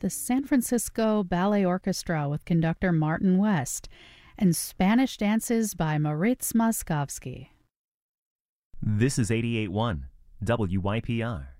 the San Francisco Ballet Orchestra with conductor Martin West, and Spanish dances by Moritz Moskowski. This is 88.1 WYPR.